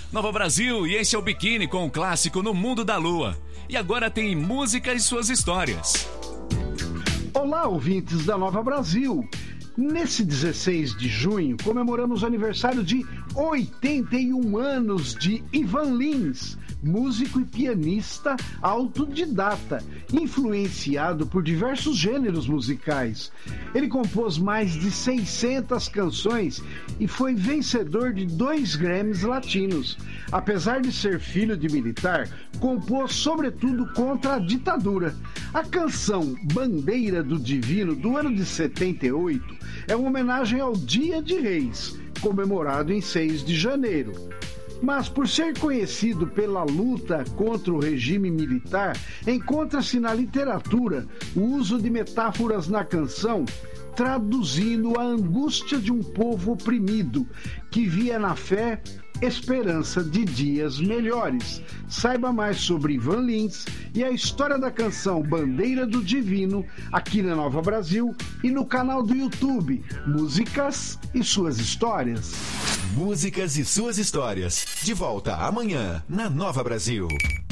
Nova Brasil, e esse é o Biquíni com o clássico No Mundo da Lua. E agora tem música e suas histórias. Olá, ouvintes da Nova Brasil. Nesse 16 de junho, comemoramos o aniversário de 81 anos de Ivan Lins, músico e pianista autodidata, influenciado por diversos gêneros musicais. Ele compôs mais de 600 canções e foi vencedor de 2 Grammys latinos. Apesar de ser filho de militar, compôs sobretudo contra a ditadura. A canção Bandeira do Divino, do ano de 78, é uma homenagem ao Dia de Reis, comemorado em 6 de janeiro. Mas por ser conhecido pela luta contra o regime militar, encontra-se na literatura o uso de metáforas na canção, traduzindo a angústia de um povo oprimido, que via na fé esperança de dias melhores. Saiba mais sobre Ivan Lins e a história da canção Bandeira do Divino aqui na Nova Brasil e no canal do YouTube Músicas e Suas Histórias. Músicas e Suas Histórias. De volta amanhã na Nova Brasil.